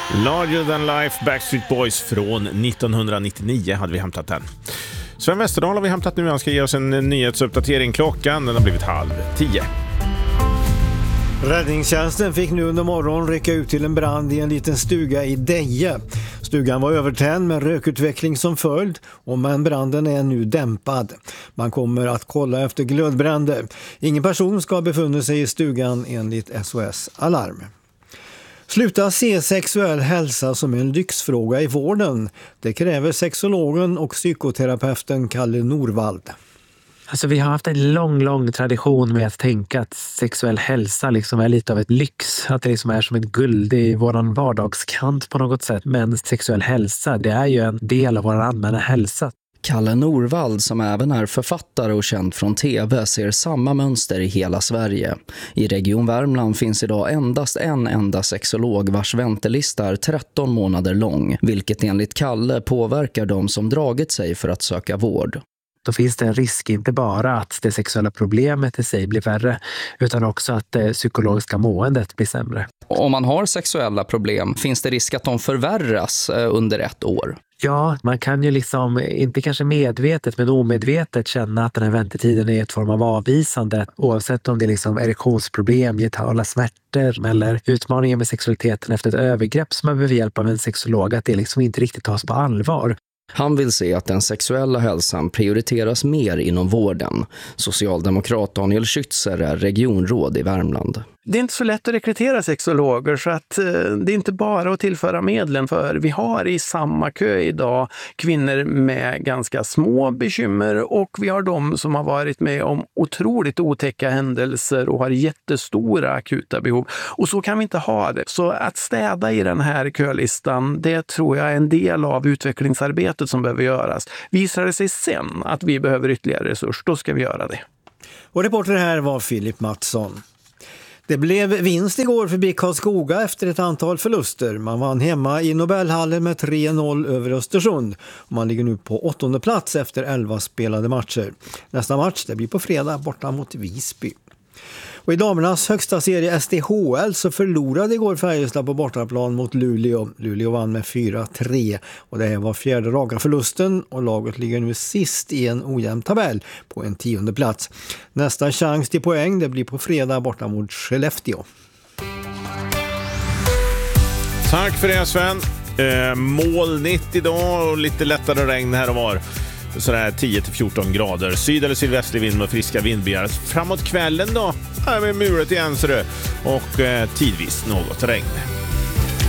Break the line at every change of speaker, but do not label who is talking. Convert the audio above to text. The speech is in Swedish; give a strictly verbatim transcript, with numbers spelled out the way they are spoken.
Larger than life, Backstreet Boys från nittonhundranittionio hade vi hämtat den. Sven Westerdahl har vi hämtat nu. Han ska ge oss en nyhetsuppdatering. Klockan den har blivit halv tio.
Räddningstjänsten fick nu under morgonen rycka ut till en brand i en liten stuga i Deje. Stugan var övertänd med rökutveckling som följd, och men branden är nu dämpad. Man kommer att kolla efter glödbränder. Ingen person ska ha befunnit sig i stugan enligt S O S Alarm. Sluta se sexuell hälsa som en lyxfråga i vården. Det kräver sexologen och psykoterapeuten Kalle Norvald.
Alltså vi har haft en lång, lång tradition med att tänka att sexuell hälsa liksom är lite av ett lyx. Att det liksom är som ett guld i våran vardagskant på något sätt. Men sexuell hälsa, det är ju en del av vår allmänna hälsa.
Kalle Norvald, som även är författare och känd från tv, ser samma mönster i hela Sverige. I Region Värmland finns idag endast en enda sexolog vars väntelista är tretton månader lång, vilket enligt Kalle påverkar de som dragit sig för att söka vård.
Då finns det en risk inte bara att det sexuella problemet i sig blir värre, utan också att det psykologiska måendet blir sämre.
Om man har sexuella problem, finns det risk att de förvärras under ett år?
Ja, man kan ju liksom, inte kanske medvetet men omedvetet känna att den här väntetiden är ett form av avvisande. Oavsett om det är liksom erektionsproblem, getala smärtor eller utmaningar med sexualiteten efter ett övergrepp som man behöver hjälp av en sexolog, att det liksom inte riktigt tas på allvar.
Han vill se att den sexuella hälsan prioriteras mer inom vården. Socialdemokrat Daniel Schützer är regionråd i Värmland.
Det är inte så lätt att rekrytera sexologer, så att eh, det är inte bara att tillföra medlen, för vi har i samma kö idag kvinnor med ganska små bekymmer, och vi har de som har varit med om otroligt otäcka händelser och har jättestora akuta behov. Och så kan vi inte ha det. Så att städa i den här kölistan, det tror jag är en del av utvecklingsarbetet som behöver göras. Visar det sig sen att vi behöver ytterligare resurs, då ska vi göra det.
Och reporter här var Filip Mattsson. Det blev vinst igår för B I K Karlskoga efter ett antal förluster. Man vann hemma i Nobelhallen med tre noll över Östersund. Man ligger nu på åttonde plats efter elva spelade matcher. Nästa match det blir på fredag borta mot Visby. Och i damernas högsta serie S D H L så förlorade igår Färjestad på bortaplan mot Luleå. Luleå vann med fyra tre, och det här var fjärde raka förlusten, och laget ligger nu sist i en ojämn tabell på en tionde plats. Nästa chans till poäng det blir på fredag borta mot Skellefteå.
Tack för det, Sven. Eh, molnigt idag och lite lättare regn här och var. Sådär tio till fjorton grader. Syd- eller sydvästlig vind med friska vindbyar. Framåt kvällen då är vi muret igen, så det. Och eh, tidvis något regn.